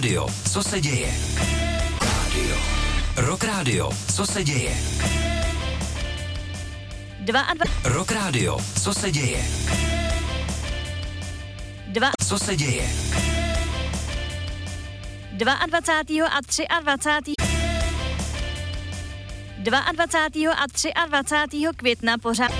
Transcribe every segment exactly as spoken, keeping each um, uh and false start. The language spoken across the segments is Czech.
Radio, co se děje? Radio. Rock Radio, co se děje? Dva a dva. Rock Radio, co se děje? Dva. Co se děje? dvacátého druhého a dvacátého třetího. dvacátého druhého a dvacátého třetího května pořád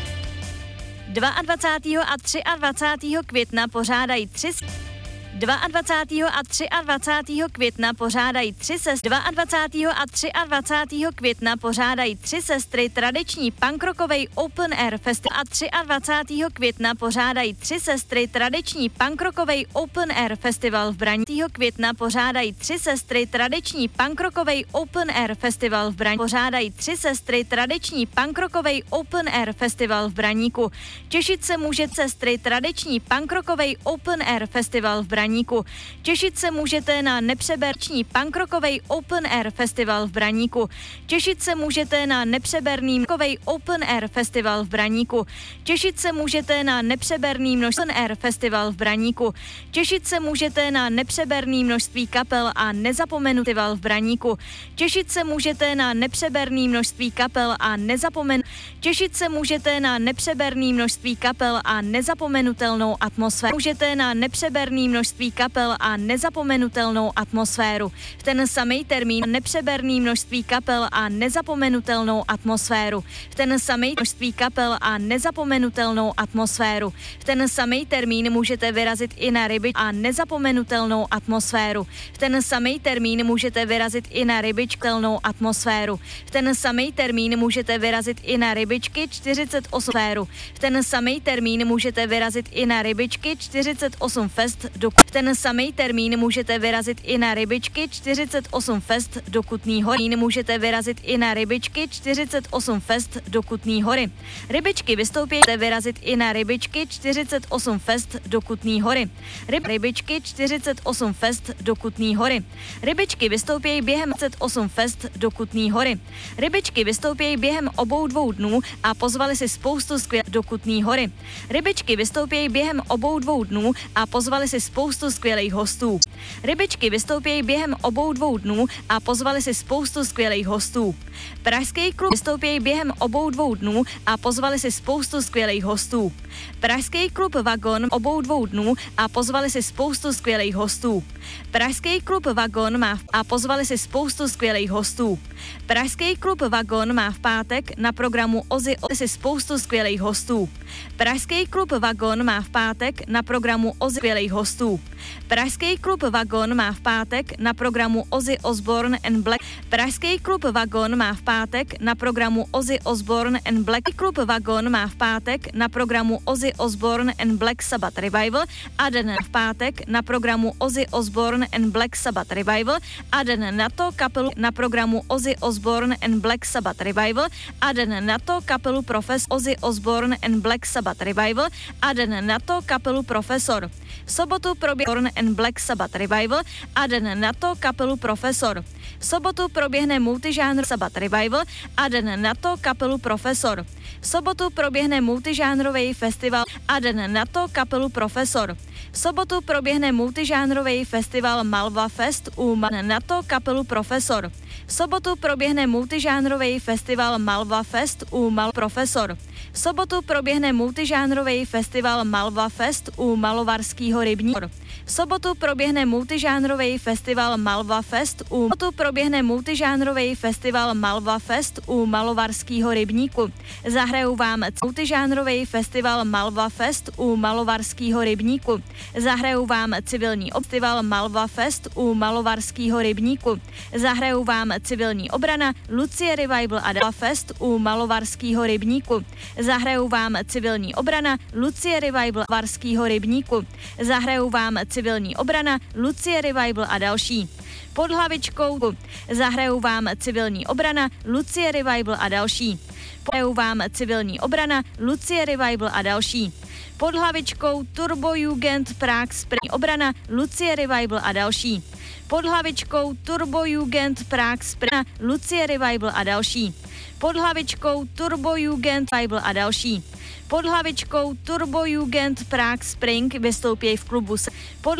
dvacátého druhého a dvacátého třetího května pořádají tři dvacátého druhého a dvacátého třetího května pořádají tři sestry dvacátého druhého a dvacátého třetího května pořádají tři sestry tradiční punkrokovej Open Air Festival a dvacátého třetího května pořádají tři sestry tradiční punkrokovej Open Air Festival v Braní. května pořádají tři sestry tradiční punkrokovej Open Air Festival v Braní. Pořádají tři sestry tradiční punkrokovej Open Air Festival v Braníku. Těšit se může sestry tradiční punkrokovej Open Air Festival v Braníku. Těšit se můžete na nepřeberční punkrokovej Open Air Festival v Braníku. Těšit se můžete na nepřeberný kovej Open Air Festival v Braníku. Těšit se můžete na nepřeberný množství Open Air Festival v Braníku. Těšit se můžete na nepřeberný množství kapel a nezapomenu festival v Braníku. Těšit se můžete na nepřeberný množství kapel a nezapomenu. Těšit se můžete na nepřeberný množství kapel a nezapomenutelnou atmosféru. Můžete na nepřeberný množství kapel a nezapomenutelnou atmosféru. V ten samý termín nepřeberný množství kapel a nezapomenutelnou atmosféru. V ten samý množství kapel a nezapomenutelnou atmosféru. V ten samý termín můžete vyrazit i na ryby a nezapomenutelnou atmosféru. V ten samý termín můžete vyrazit i na rybičkelnou atmosféru. V ten samý termín můžete vyrazit i na rybičky čtyřicet osm sféru. V ten samý termín můžete vyrazit i na rybičky čtyřicet osm fest do v ten samý termín můžete vyrazit i na rybičky čtyřicet osm fest do Kutný Hory. Můžete vyrazit i na rybičky čtyřicet osm fest do Kutný Hory. Rybičky vystoupí vyrazit i na rybičky čtyřicet osm fest do Kutný Hory. Ryb, rybičky čtyřicet osm fest do Kutný Hory. Rybičky vystoupí během čtyřicet osm fest do Kutný Hory. Rybičky vystoupí během obou dvou dnů a pozvali si spoustu skvěl do Kutný Hory. Rybičky vystoupí během obou dvou dnů a pozvali si spoustu skvělých hostů. Rybičky vystoupí během obou dvou dnů a pozvali si spoustu skvělých hostů. Pražský klub vystoupí během obou dvou dnů a pozvali si spoustu skvělých hostů. Pražský klub Vagon obou dvou dnů a pozvali si spoustu skvělých hostů. Pražský klub Vagon má v... a pozvali si spoustu skvělých hostů. Pražský klub Vagon má v pátek na programu Ozzy si spoustu skvělých hostů. Pražský klub Vagon má v pátek na programu Ozzy skvělých hostů. Pražský klub Vagon má v pátek na programu Ozzy Osbourne and Black. Pražský klub Vagon má v pátek na programu Ozzy Osbourne and Black. Klub Vagon má v pátek na programu Ozzy Osbourne and Black Sabbath Revival a den v pátek na programu Ozzy Osbourne and Black Sabbath Revival a den na to kapelu na programu Ozzy Osbourne and Black Sabbath Revival a den na to kapelu Profes Ozzy Osbourne and Black Sabbath Revival a den na to kapelu Profesor. V sobotu proběhne and Black Sabbath Revival a den na to kapelu Profesor. V sobotu proběhne multižánr Sabbath Revival a den na to kapelu Profesor. V sobotu proběhne multižánrový festival a den na to kapelu Profesor. V sobotu proběhne multižánrový festival Malva Fest u Man na to kapelu Profesor. V sobotu proběhne multižánrový festival Malva Fest u Mal Profesor. V sobotu proběhne multižánrový festival Malva Fest u Malovarského rybníku. V sobotu proběhne multižánrový festival Malva Fest u v sobotu proběhne multižánrový festival Malva Fest u Malovarského rybníku. Zahrajou vám multižánrový festival Malva Fest u Malovarského rybníku. Zahrajou vám civilní festival Malva Fest u Malovarského rybníku. Zahrajou vám civilní obrana Lucie Revival a Malva Fest u Malovarského rybníku. Zahrajou vám civilní obrana Lucie Revival Varského rybníku. Zahrajou vám civilní obrana Lucie Revival a další. Pod hlavičkou zahrajou vám civilní obrana Lucie Revival a další. Zahrajou vám civilní obrana Lucie Revival a další. Pod hlavičkou Turbo Jugend Prague Spring obrana Lucie Revival a další. Pod hlavičkou Turbo Jugend Prague Spring Lucie Revival a další. Pod hlavičkou Turbo Jugend Revival a další. Pod hlavičkou Turbo Jugend Prague Spring vystoupí v klubu pod